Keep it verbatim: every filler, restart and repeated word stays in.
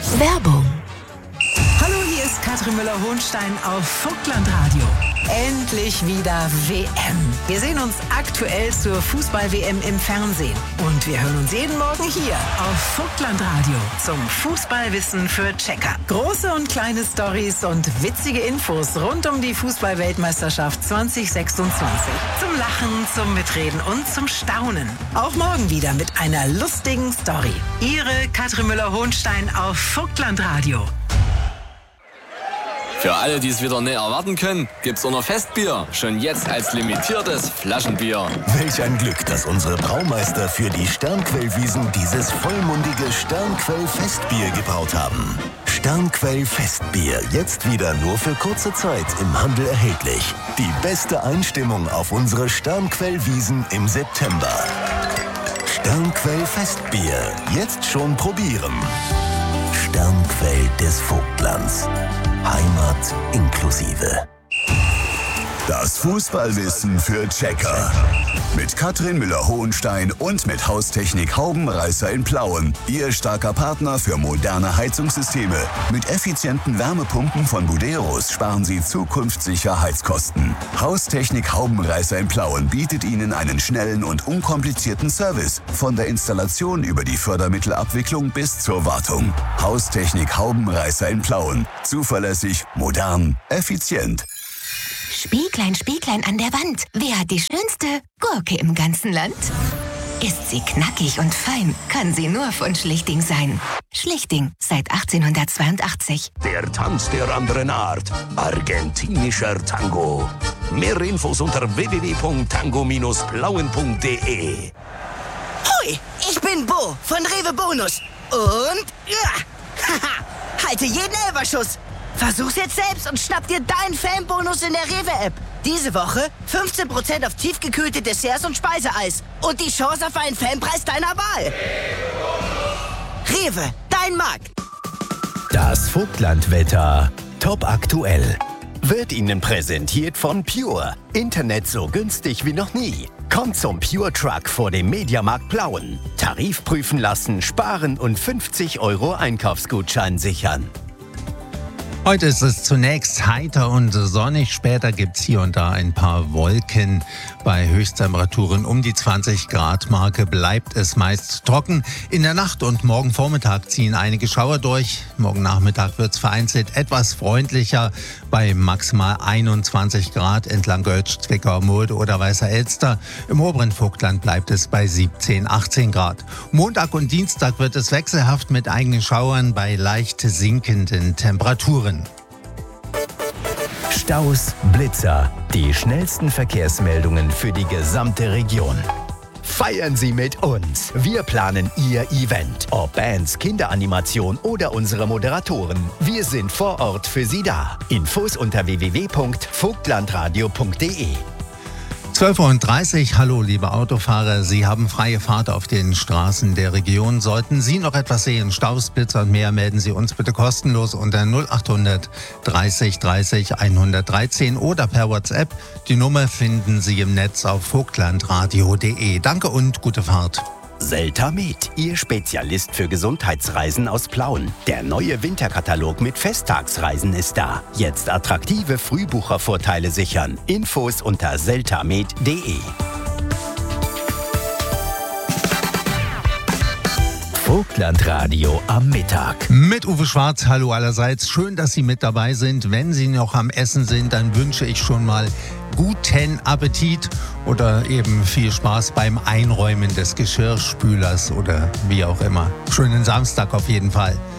Werbung. Hallo, hier ist Katrin Müller-Hohenstein auf Vogtland Radio. Endlich wieder W M. Wir sehen uns aktuell zur Fußball-W M im Fernsehen. Und wir hören uns jeden Morgen hier auf Vogtland Radio zum Fußballwissen für Checker. Große und kleine Storys und witzige Infos rund um die Fußball-Weltmeisterschaft zwanzig sechsundzwanzig. Zum Lachen, zum Mitreden und zum Staunen. Auch morgen wieder mit einer lustigen Story. Ihre Katrin Müller-Hohenstein auf Vogtland Radio. Für alle, die es wieder nicht erwarten können, gibt's auch noch Festbier. Schon jetzt als limitiertes Flaschenbier. Welch ein Glück, dass unsere Braumeister für die Sternquellwiesen dieses vollmundige Sternquell-Festbier gebraut haben. Sternquell-Festbier, jetzt wieder nur für kurze Zeit im Handel erhältlich. Die beste Einstimmung auf unsere Sternquellwiesen im September. Sternquell-Festbier, jetzt schon probieren. Sternquell des Vogtlands. Heimat inklusive. Das Fußballwissen für Checker. Mit Katrin Müller-Hohenstein und mit Haustechnik Haubenreißer in Plauen. Ihr starker Partner für moderne Heizungssysteme. Mit effizienten Wärmepumpen von Buderus sparen Sie zukunftssicher Heizkosten. Haustechnik Haubenreißer in Plauen bietet Ihnen einen schnellen und unkomplizierten Service. Von der Installation über die Fördermittelabwicklung bis zur Wartung. Haustechnik Haubenreißer in Plauen. Zuverlässig, modern, effizient. Spieglein, Spieglein an der Wand. Wer hat die schönste Gurke im ganzen Land? Ist sie knackig und fein, kann sie nur von Schlichting sein. Schlichting, seit achtzehnhundertzweiundachtzig. Der Tanz der anderen Art. Argentinischer Tango. Mehr Infos unter w w w punkt tango Bindestrich plauen punkt d e. Hui, ich bin Bo von Rewe Bonus. Und ja, haha, halte jeden Elferschuss. Versuch's jetzt selbst und schnapp dir deinen Fanbonus in der Rewe-App. Diese Woche fünfzehn Prozent auf tiefgekühlte Desserts und Speiseeis. Und die Chance auf einen Fanpreis deiner Wahl. Rewe, dein Markt. Das Vogtlandwetter. Top aktuell. Wird Ihnen präsentiert von Pure. Internet so günstig wie noch nie. Kommt zum Pure Truck vor dem Mediamarkt Plauen. Tarif prüfen lassen, sparen und fünfzig Euro Einkaufsgutschein sichern. Heute ist es zunächst heiter und sonnig. Später gibt es hier und da ein paar Wolken. Bei Höchsttemperaturen um die zwanzig Grad Marke bleibt es meist trocken. In der Nacht und morgen Vormittag ziehen einige Schauer durch. Morgen Nachmittag wird es vereinzelt etwas freundlicher bei maximal einundzwanzig Grad entlang Götsch, Zwickau, Mulde oder Weißer Elster. Im oberen Vogtland bleibt es bei siebzehn, achtzehn Grad. Montag und Dienstag wird es wechselhaft mit einigen Schauern bei leicht sinkenden Temperaturen. Staus, Blitzer, die schnellsten Verkehrsmeldungen für die gesamte Region. Feiern Sie mit uns. Wir planen Ihr Event. Ob Bands, Kinderanimation oder unsere Moderatoren. Wir sind vor Ort für Sie da. Infos unter w w w punkt vogtlandradio punkt d e. zwölf Uhr dreißig. Hallo, liebe Autofahrer. Sie haben freie Fahrt auf den Straßen der Region. Sollten Sie noch etwas sehen, Staus, Blitzer und mehr, melden Sie uns bitte kostenlos unter null achthundert dreißig dreißig hundertdreizehn oder per WhatsApp. Die Nummer finden Sie im Netz auf vogtlandradio punkt d e. Danke und gute Fahrt. Seltamed, Ihr Spezialist für Gesundheitsreisen aus Plauen. Der neue Winterkatalog mit Festtagsreisen ist da. Jetzt attraktive Frühbuchervorteile sichern. Infos unter seltamed punkt d e. Vogtlandradio am Mittag. Mit Uwe Schwarz, hallo allerseits. Schön, dass Sie mit dabei sind. Wenn Sie noch am Essen sind, dann wünsche ich schon mal guten Appetit oder eben viel Spaß beim Einräumen des Geschirrspülers oder wie auch immer. Schönen Samstag auf jeden Fall.